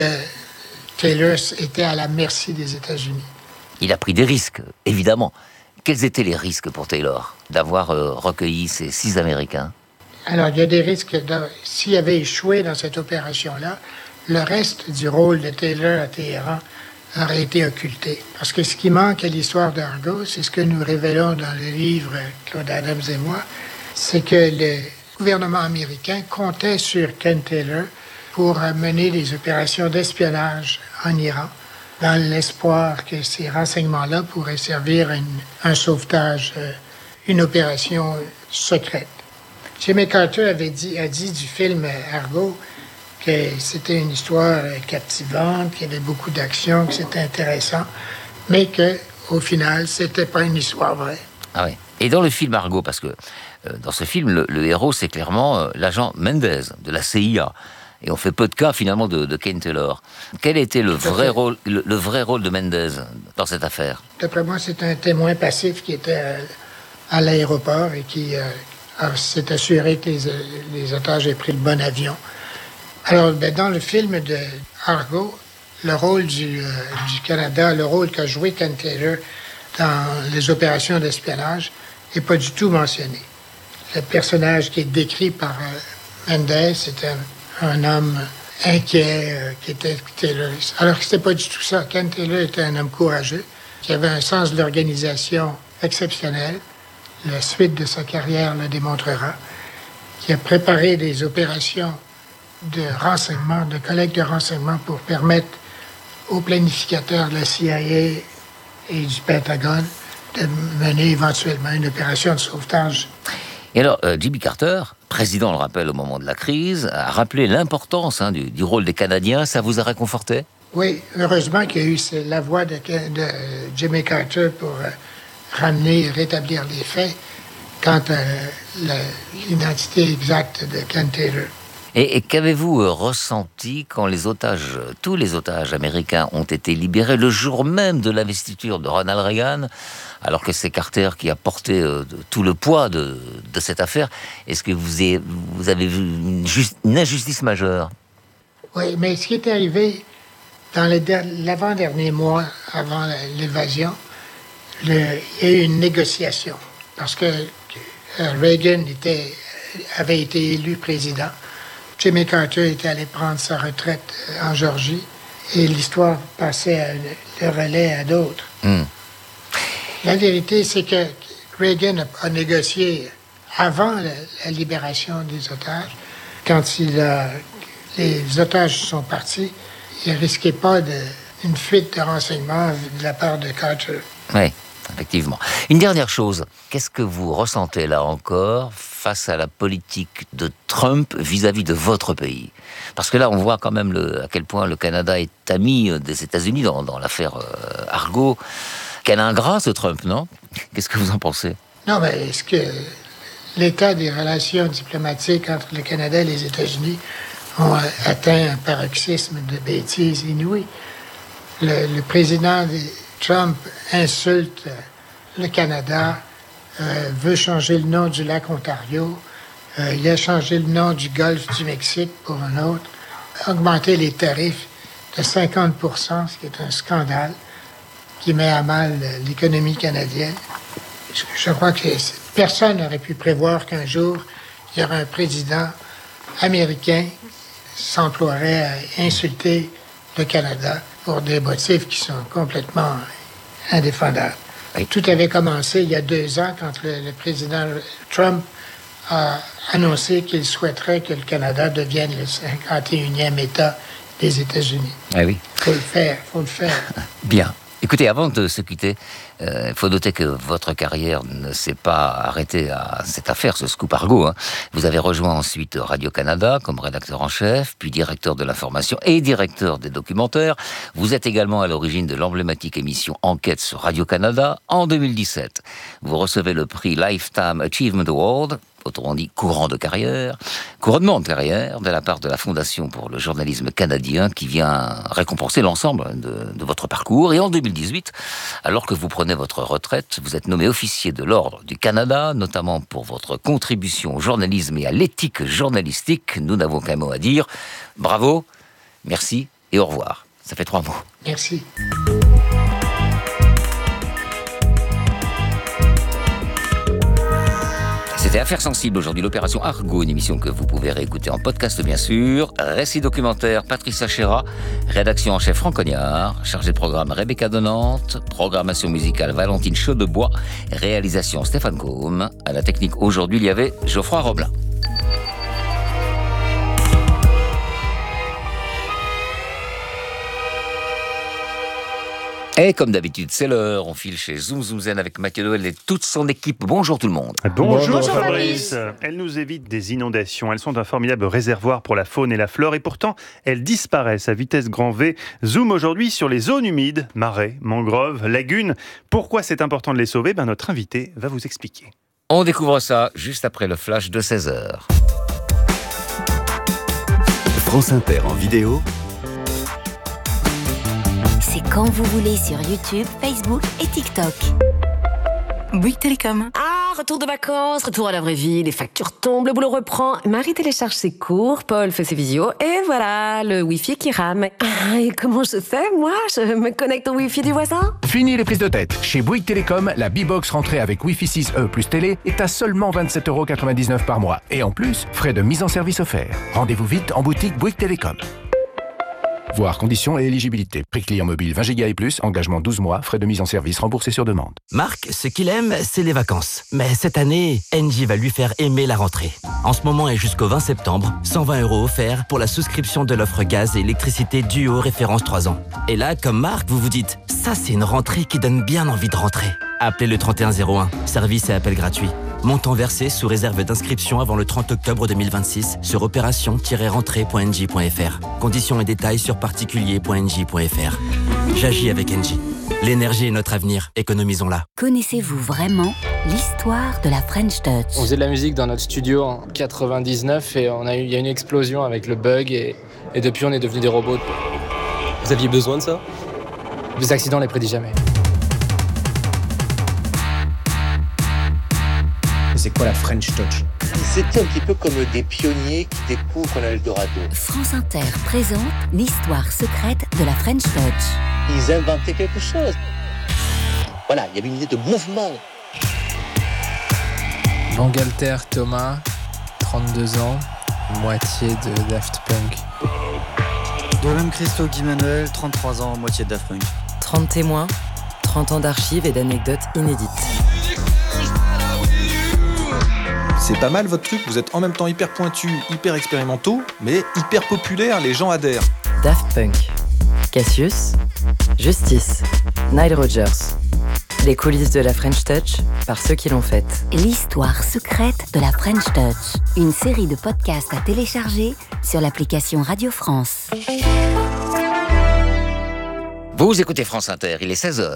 Taylor était à la merci des États-Unis. Il a pris des risques, évidemment. Quels étaient les risques pour Taylor d'avoir recueilli ces 6 Américains? Alors, il y a des risques. S'il avait échoué dans cette opération-là, le reste du rôle de Taylor à Téhéran aurait été occulté. Parce que ce qui manque à l'histoire d'Argo, c'est ce que nous révélons dans le livre Claude Adams et moi, c'est que le gouvernement américain comptait sur Ken Taylor pour mener des opérations d'espionnage en Iran, dans l'espoir que ces renseignements-là pourraient servir un sauvetage, une opération secrète. Jimmy Carter a dit du film Argo que c'était une histoire captivante, qu'il y avait beaucoup d'action, que c'était intéressant, mais qu'au final, c'était pas une histoire vraie. Ah oui. Et dans le film Argo, parce que dans ce film, le héros, c'est clairement l'agent Mendez de la CIA. Et on fait peu de cas, finalement, de Ken Taylor. Quel était le vrai rôle de Mendez dans cette affaire? D'après moi, c'est un témoin passif qui était à l'aéroport et qui s'est assuré que les otages aient pris le bon avion. Alors, dans le film de Argo, le rôle du Canada, le rôle qu'a joué Ken Taylor dans les opérations d'espionnage n'est pas du tout mentionné. Le personnage qui est décrit par Mendez, c'était un homme inquiet qui était Taylor. Alors que c'était pas du tout ça. Ken Taylor était un homme courageux, qui avait un sens de l'organisation exceptionnel. La suite de sa carrière le démontrera. Qui a préparé des opérations de renseignement, de collecte de renseignements pour permettre aux planificateurs de la CIA et du Pentagone de mener éventuellement une opération de sauvetage. Et alors, Jimmy Carter, président, on le rappelle, au moment de la crise, a rappelé l'importance du rôle des Canadiens. Ça vous a réconforté? Oui, heureusement qu'il y a eu la voix de Jimmy Carter pour ramener et rétablir les faits quant à l'identité exacte de Ken Taylor. Et qu'avez-vous ressenti quand tous les otages américains ont été libérés le jour même de l'investiture de Ronald Reagan, alors que c'est Carter qui a porté tout le poids de cette affaire? Est-ce que vous avez vu une injustice majeure? Oui, mais ce qui est arrivé dans l'avant-dernier mois avant l'évasion, il y a eu une négociation parce que Reagan avait été élu président. Jimmy Carter était allé prendre sa retraite en Géorgie et l'histoire passait le relais à d'autres. La vérité, c'est que Reagan a négocié avant la libération des otages. Quand les otages sont partis, il ne risquait pas une fuite de renseignements de la part de Carter. Oui, effectivement. Une dernière chose, qu'est-ce que vous ressentez là encore face à la politique de Trump vis-à-vis de votre pays? Parce que là, on voit quand même à quel point le Canada est ami des États-Unis dans l'affaire Argo. Quel ingrat ce Trump, non? Qu'est-ce que vous en pensez? Non, mais est-ce que l'état des relations diplomatiques entre le Canada et les États-Unis ont atteint un paroxysme de bêtises inouïes? Le président Trump insulte le Canada, veut changer le nom du lac Ontario, il a changé le nom du golfe du Mexique pour un autre, augmenté les tarifs de 50 %, ce qui est un scandale qui met à mal l'économie canadienne. Je crois que personne n'aurait pu prévoir qu'un jour, il y aurait un président américain qui s'emploierait à insulter le Canada pour des motifs qui sont complètement indéfendables. Oui. Tout avait commencé il y a 2 ans quand le président Trump a annoncé qu'il souhaiterait que le Canada devienne le 51e État des États-Unis. Ah oui. Faut le faire. Bien. Écoutez, avant de se quitter, il faut noter que votre carrière ne s'est pas arrêtée à cette affaire, ce scoop Argo. Vous avez rejoint ensuite Radio-Canada comme rédacteur en chef, puis directeur de l'information et directeur des documentaires. Vous êtes également à l'origine de l'emblématique émission Enquête sur Radio-Canada. En 2017, vous recevez le prix Lifetime Achievement Award, autrement dit couronnement de carrière de la part de la Fondation pour le journalisme canadien qui vient récompenser l'ensemble de votre parcours. Et en 2018, alors que vous prenez votre retraite, vous êtes nommé officier de l'Ordre du Canada, notamment pour votre contribution au journalisme et à l'éthique journalistique. Nous n'avons qu'un mot à dire. Bravo, merci et au revoir. Ça fait 3 mots. Merci. C'était Affaires sensibles aujourd'hui, l'opération Argo, une émission que vous pouvez réécouter en podcast bien sûr. Récit documentaire Patricia Chéra, rédaction en chef Franck Cognard, chargé de programme Rebecca Donante, programmation musicale Valentine Chaudebois, réalisation Stéphane Combe. À la technique aujourd'hui, il y avait Geoffroy Roblin. Et comme d'habitude, c'est l'heure. On file chez Zoom Zoom Zen avec Mathieu Noël et toute son équipe. Bonjour tout le monde. Bonjour Fabrice. Elles nous évitent des inondations. Elles sont un formidable réservoir pour la faune et la flore. Et pourtant, elles disparaissent à vitesse grand V. Zoom aujourd'hui sur les zones humides, marais, mangroves, lagunes. Pourquoi c'est important de les sauver ? Notre invité va vous expliquer. On découvre ça juste après le flash de 16h. France Inter en vidéo. C'est quand vous voulez sur YouTube, Facebook et TikTok. Bouygues Télécom. Ah, retour de vacances, retour à la vraie vie, les factures tombent, le boulot reprend. Marie télécharge ses cours, Paul fait ses visios, et voilà, le Wi-Fi qui rame. Ah, et comment je fais, moi ? Je me connecte au Wi-Fi du voisin ? Fini les prises de tête. Chez Bouygues Télécom, la B-Box rentrée avec Wi-Fi 6E plus télé est à seulement 27,99€ par mois. Et en plus, frais de mise en service offerts. Rendez-vous vite en boutique Bouygues Télécom. Voir conditions et éligibilité. Prix client mobile 20 Go et plus, engagement 12 mois, frais de mise en service remboursés sur demande. Marc, ce qu'il aime, c'est les vacances. Mais cette année, Engie va lui faire aimer la rentrée. En ce moment et jusqu'au 20 septembre, 120€ offerts pour la souscription de l'offre gaz et électricité Duo référence 3 ans. Et là, comme Marc, vous vous dites, ça c'est une rentrée qui donne bien envie de rentrer. Appelez le 3101, service et appel gratuit. Montant versé sous réserve d'inscription avant le 30 octobre 2026 sur opération-rentrée.engie.fr. Conditions et détails sur particulier.engie.fr. J'agis avec Engie. L'énergie est notre avenir, économisons-la. Connaissez-vous vraiment l'histoire de la French Touch ? On faisait de la musique dans notre studio en 99 et il y a eu une explosion avec le bug et depuis on est devenus des robots. Vous aviez besoin de ça ? Les accidents, on les prédit jamais. C'est quoi la French Touch ? C'était un petit peu comme des pionniers qui découvrent l'Eldorado. France Inter présente l'histoire secrète de la French Touch. Ils inventaient quelque chose. Voilà, il y avait une idée de mouvement. Bangalter Thomas, 32 ans, moitié de Daft Punk. Dolem Christo Guy Manuel, 33 ans, moitié de Daft Punk. 30 témoins, 30 ans d'archives et d'anecdotes inédites. C'est pas mal votre truc, vous êtes en même temps hyper pointus, hyper expérimentaux, mais hyper populaires, les gens adhèrent. Daft Punk, Cassius, Justice, Nile Rodgers. Les coulisses de la French Touch par ceux qui l'ont faite. L'histoire secrète de la French Touch. Une série de podcasts à télécharger sur l'application Radio France. Vous écoutez France Inter, il est 16h.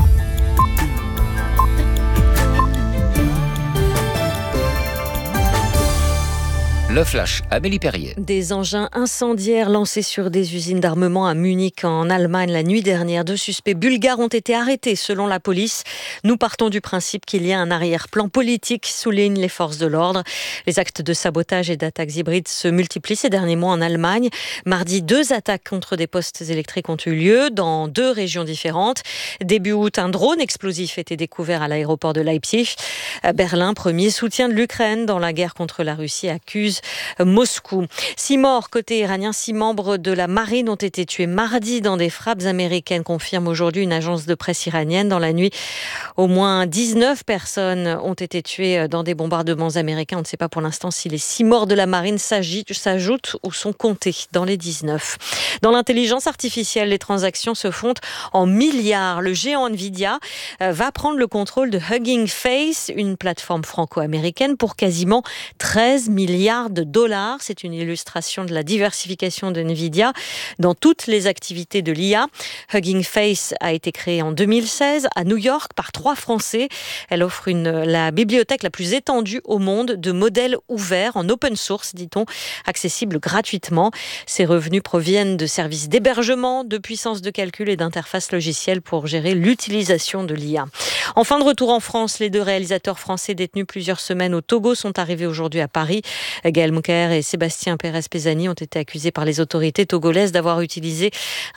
Le flash, Amélie Perrier. Des engins incendiaires lancés sur des usines d'armement à Munich en Allemagne la nuit dernière. 2 suspects bulgares ont été arrêtés selon la police. Nous partons du principe qu'il y a un arrière-plan politique, soulignent les forces de l'ordre. Les actes de sabotage et d'attaques hybrides se multiplient ces derniers mois en Allemagne. Mardi, 2 attaques contre des postes électriques ont eu lieu dans 2 régions différentes. Début août, un drone explosif a été découvert à l'aéroport de Leipzig. Berlin, premier soutien de l'Ukraine dans la guerre contre la Russie, accuse Moscou. 6 morts côté iranien, 6 membres de la marine ont été tués mardi dans des frappes américaines, confirme aujourd'hui une agence de presse iranienne. Dans la nuit, au moins 19 personnes ont été tuées dans des bombardements américains. On ne sait pas pour l'instant si les 6 morts de la marine s'ajoutent ou sont comptés dans les 19. Dans l'intelligence artificielle, les transactions se font en milliards. Le géant Nvidia va prendre le contrôle de Hugging Face, une plateforme franco-américaine, pour quasiment 13 milliards de dollars. C'est une illustration de la diversification de Nvidia dans toutes les activités de l'IA. Hugging Face a été créée en 2016 à New York par 3 Français. Elle offre la bibliothèque la plus étendue au monde de modèles ouverts en open source, dit-on, accessibles gratuitement. Ses revenus proviennent de services d'hébergement, de puissance de calcul et d'interfaces logicielles pour gérer l'utilisation de l'IA. En fin de retour en France, les 2 réalisateurs français détenus plusieurs semaines au Togo sont arrivés aujourd'hui à Paris. Gaël Moukher et Sébastien Pérez-Pézani ont été accusés par les autorités togolaises d'avoir utilisé